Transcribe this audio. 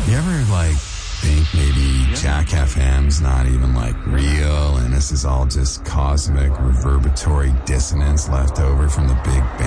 You ever, like, think maybe Jack FM's not even, like, real, and this is all just cosmic reverberatory dissonance left over from the Big Bang?